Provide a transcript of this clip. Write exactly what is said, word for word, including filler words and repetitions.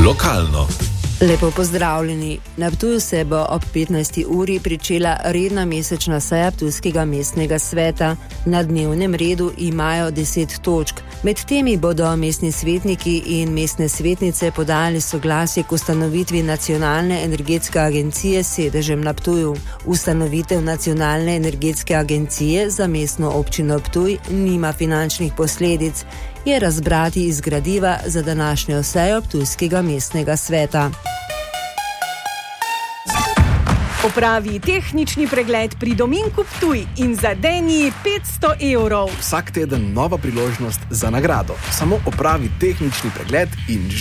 Lokalno. Lepo pozdravljeni. Na Ptuju se bo ob petnajsti uri pričela redna mesečna seja Ptujskega mestnega sveta. Na dnevnem redu imajo deset točk. Med temi bodo mestni svetniki in mestne svetnice podali soglasje k ustanovitvi Nacionalne energetske agencije s sedežem na Ptuju. Ustanovitev Nacionalne energetske agencije za mestno občino Ptuj nima finančnih posledic, je razbrati iz gradiva za današnjo sejo Ptujskega mestnega sveta. Opravi tehnični pregled pri Dominku Ptuj in zadeni petsto evrov. Vsak teden nova priložnost za nagrado. Samo opravi tehnični pregled in